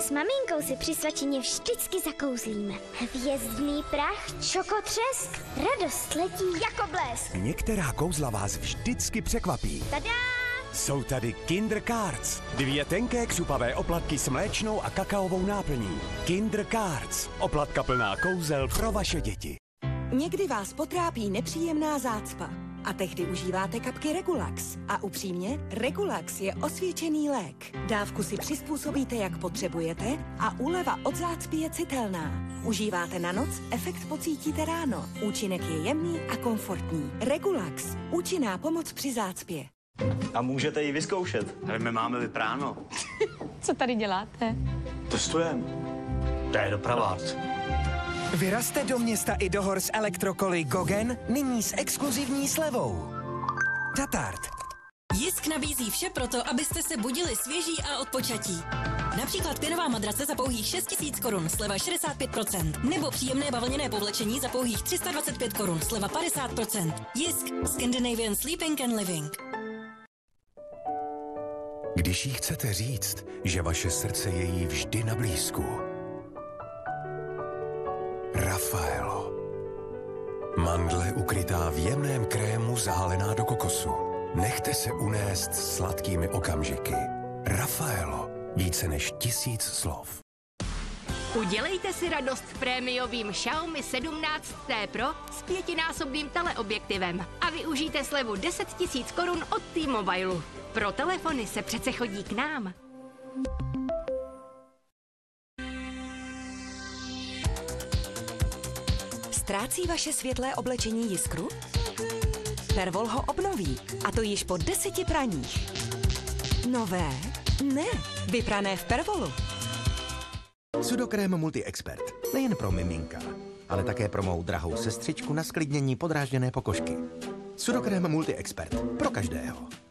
S maminkou si při svačině vždycky zakouzlíme. Hvězdný prach, čokotřesk, radost letí jako blesk. Některá kouzla vás vždycky překvapí. Tada! Jsou tady Kinder Cards. 2 tenké křupavé oplatky s mléčnou a kakaovou náplní. Kinder Cards. Oplatka plná kouzel pro vaše děti. Někdy vás potrápí nepříjemná zácpa a tehdy užíváte kapky Regulax. A upřímně, Regulax je osvědčený lék. Dávku si přizpůsobíte, jak potřebujete a úleva od zácpy je citelná. Užíváte na noc, efekt pocítíte ráno. Účinek je jemný a komfortní. Regulax. Účinná pomoc při zácpě. A můžete ji vyzkoušet. Ale my máme vypráno. Co tady děláte? Testujeme. To je dopravák. Vyrazte do města i do hor s elektrokoly Gogen, nyní s exkluzivní slevou. Tatart. Jisk nabízí vše proto, abyste se budili svěží a odpočatí. Například pěnová madrace za pouhých 6 000 korun, sleva 65%. Nebo příjemné bavlněné povlečení za pouhých 325 korun, sleva 50%. Jisk. Scandinavian Sleeping and Living. Když jí chcete říct, že vaše srdce je jí vždy na blízku. Raffaello. Mandle ukrytá v jemném krému zahalená do kokosu. Nechte se unést sladkými okamžiky. Raffaello. Více než 1000 slov. Udělejte si radost prémiovým Xiaomi 17T Pro s 5násobným teleobjektivem a využijte slevu 10 000 korun od T-Mobile. Pro telefony se přece chodí k nám. Ztrácí vaše světlé oblečení jiskru? Pervol ho obnoví, a to již po 10 praních. Nové? Ne, vyprané v Pervolu. Sudokrém Multi-Expert. Nejen pro miminka, ale také pro mou drahou sestřičku na sklidnění podrážděné pokožky. Sudokrém Multi-Expert. Pro každého.